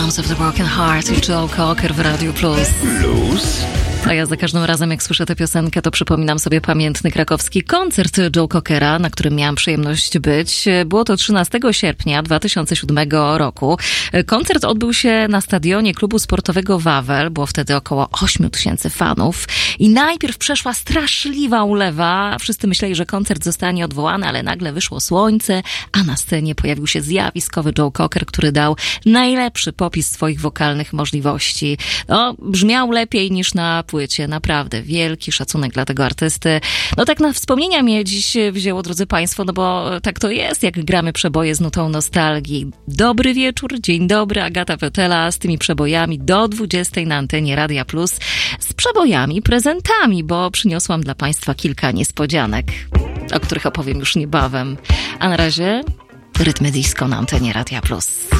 House of the Broken Heart i Joe Cocker w Radiu Plus. A ja za każdym razem, jak słyszę tę piosenkę, to przypominam sobie pamiętny krakowski koncert Joe Cockera, na którym miałam przyjemność być. Było to 13 sierpnia 2007 roku. Koncert odbył się na stadionie klubu sportowego Wawel. Było wtedy około 8 000 fanów. I najpierw przeszła straszliwa ulewa. Wszyscy myśleli, że koncert zostanie odwołany, ale nagle wyszło słońce, a na scenie pojawił się zjawiskowy Joe Cocker, który dał najlepszy popis swoich wokalnych możliwości. No, brzmiał lepiej niż na płycie. Naprawdę wielki szacunek dla tego artysty. No tak na wspomnienia mnie dziś wzięło, drodzy Państwo, no bo tak to jest, jak gramy przeboje z nutą nostalgii. Dobry wieczór, dzień dobry, Agata Petela z tymi przebojami do 20 na antenie Radia Plus. Z przebojami, prezentami, bo przyniosłam dla Państwa kilka niespodzianek, o których opowiem już niebawem. A na razie rytmy disco na antenie Radia Plus.